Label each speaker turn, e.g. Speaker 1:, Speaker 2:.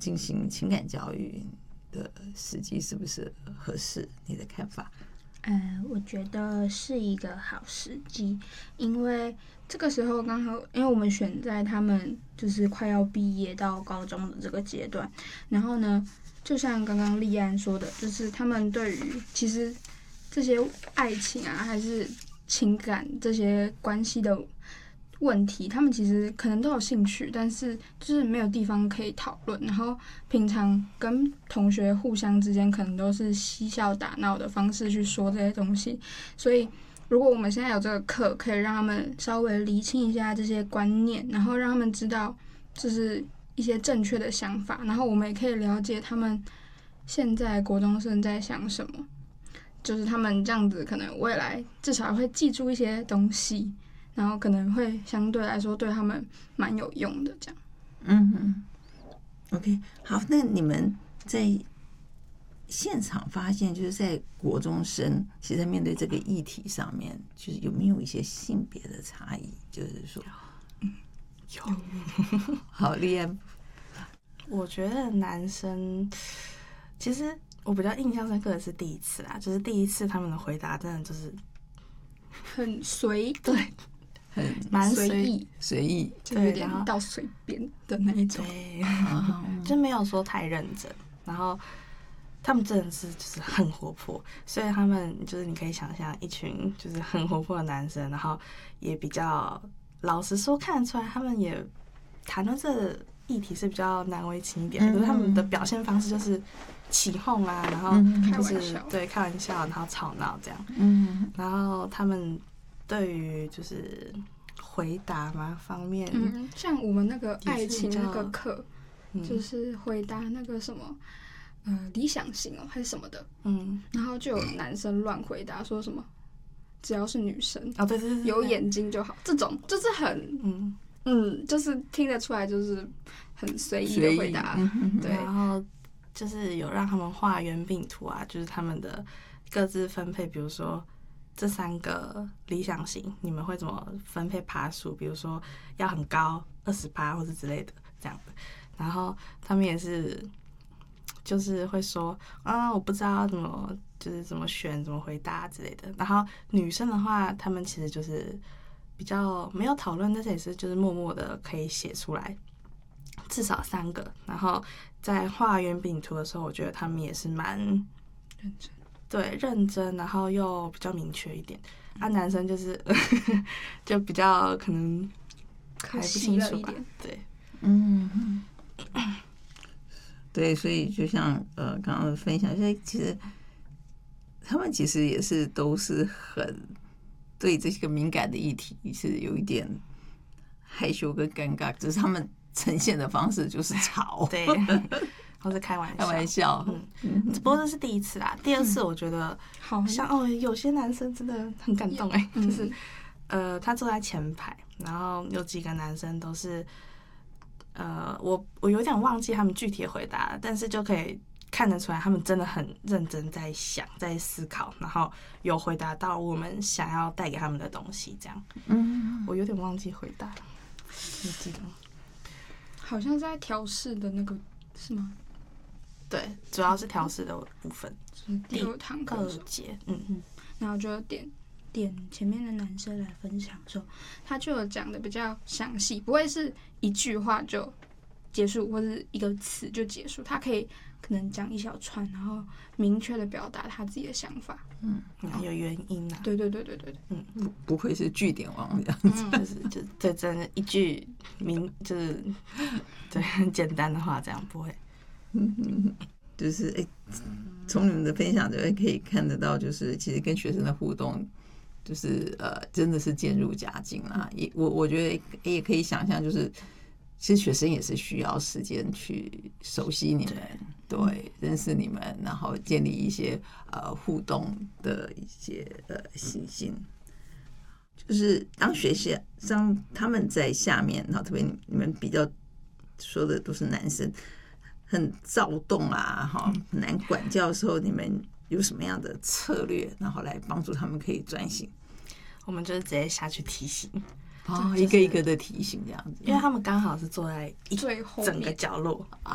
Speaker 1: 进行情感教育的时机是不是合适？你的看法？
Speaker 2: 我觉得是一个好时机，因为这个时候刚好，因为我们选在他们就是快要毕业到高中的这个阶段，然后呢，就像刚刚立安说的，就是他们对于其实这些爱情啊，还是情感这些关系的问题，他们其实可能都有兴趣，但是就是没有地方可以讨论。然后平常跟同学互相之间，可能都是嬉笑打闹的方式去说这些东西。所以，如果我们现在有这个课，可以让他们稍微厘清一下这些观念，然后让他们知道就是一些正确的想法，然后我们也可以了解他们现在国中生在想什么。就是他们这样子，可能未来至少会记住一些东西。然后可能会相对来说对他们蛮有用的，这样。
Speaker 1: OK， 好，那你们在现场发现，就是在国中生其实在面对这个议题上面，就是有没有一些性别的差异？就是说，有。好，立安，
Speaker 3: 我觉得男生其实我比较印象深刻的是第一次啦，就是第一次他们的回答真的就是
Speaker 2: 很随意，
Speaker 3: 对。蛮
Speaker 1: 随意，
Speaker 2: 就有点到随便的那一种，
Speaker 3: 对，就没有说太认真。然后他们真的是就是很活泼，所以他们就是你可以想象一群就是很活泼的男生，然后也比较老实说看得出来，他们也谈论这个议题是比较难为情一点，可是他们的表现方式就是起哄啊，然后就是对开玩笑，然后吵闹这样。然后他们对于就是回答嘛方面，
Speaker 2: 像我们那个爱情那个课，就是回答那个什么理想型还是什么的，然后就有男生乱回答说什么只要是女生
Speaker 3: 对，
Speaker 2: 有眼睛就好，这种就是很就是听得出来就是很随意的回答，对，
Speaker 3: 然后就是有让他们画圆饼图啊，就是他们的各自分配，比如说这3个理想型，你们会怎么分配爬数？比如说要很高20%或者之类的这样的。然后他们也是，就是会说我不知道怎么就是怎么选、怎么回答之类的。然后女生的话，他们其实就是比较没有讨论，但是也是就是默默的可以写出来，至少3个。然后在画圆饼图的时候，我觉得他们也是蛮
Speaker 2: 认真。
Speaker 3: 对，认真，然后又比较明确一点。男生就是就比较可能还不清楚吧。对，
Speaker 1: 对，所以就像刚刚分享，所以其实他们其实也是都是很对这个敏感的议题是有一点害羞跟尴尬，只是他们呈现的方式就是吵，
Speaker 3: 对。或是开玩
Speaker 1: 笑，
Speaker 3: 不过这是第一次啦。第2次我觉得好像有些男生真的很感动就是他坐在前排，然后有几个男生都是我有点忘记他们具体的回答了，但是就可以看得出来他们真的很认真在想，在思考，然后有回答到我们想要带给他们的东西这样。我有点忘记回答了，你记得吗？
Speaker 2: 好像在调试的那个是吗？
Speaker 3: 对，主要是调试的部分，
Speaker 2: 就是第2堂课
Speaker 3: 2节，
Speaker 2: 然后就点前面的男生来分享的时候，他就有讲的比较详细，不会是一句话就结束，或是一个词就结束，他可能讲一小串，然后明确的表达他自己的想法，
Speaker 3: 有原因啊，
Speaker 2: 对，
Speaker 1: 不愧是句点王这样子，
Speaker 3: 就是对，真的一句就是对很简单的话，这样不会。
Speaker 1: 就是从你们的分享就可以看得到，就是其实跟学生的互动，就是真的是渐入佳境啦。我觉得也可以想象，就是其实学生也是需要时间去熟悉你们，对，认识你们，然后建立一些互动的一些信心。就是当学习上他们在下面，然后特别你们比较说的都是男生。很躁动啊，很难管教的时候，你们有什么样的策略，然后来帮助他们可以专心？
Speaker 3: 我们就是直接下去提醒，
Speaker 1: 一个一个的提醒这样子，
Speaker 3: 因为他们刚好是坐在
Speaker 2: 最后
Speaker 3: 整个角落